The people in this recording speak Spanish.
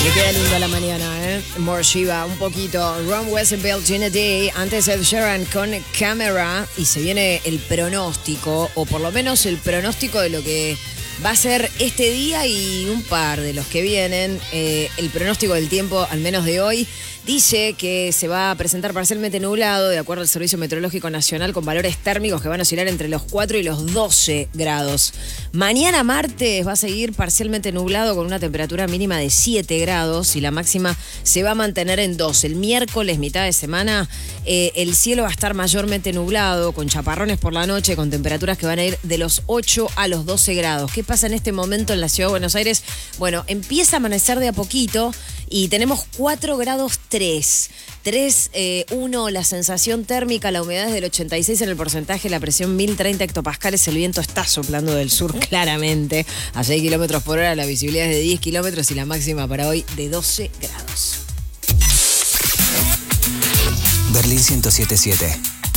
Le queda lindo la mañana, ¿eh? More Shiva, un poquito. Ron Westerveld, Gina Day, antes Ed Sheeran con Camera. Y se viene el pronóstico, o por lo menos el pronóstico de lo que va a ser este día y un par de los que vienen. El pronóstico del tiempo, al menos de hoy, dice que se va a presentar parcialmente nublado, de acuerdo al Servicio Meteorológico Nacional, con valores térmicos que van a oscilar entre los 4 y los 12 grados. Mañana martes va a seguir parcialmente nublado con una temperatura mínima de 7 grados y la máxima se va a mantener en 2. El miércoles, mitad de semana, el cielo va a estar mayormente nublado, con chaparrones por la noche, con temperaturas que van a ir de los 8 a los 12 grados. ¿Qué pasa en este momento en la ciudad de Buenos Aires? Bueno, empieza a amanecer de a poquito y tenemos 4 grados 3. 1, la sensación térmica, la humedad es del 86 en el porcentaje, la presión 1030 hectopascales, el viento está soplando del sur claramente a 6 kilómetros por hora, la visibilidad es de 10 kilómetros y la máxima para hoy de 12 grados. Berlín 107.7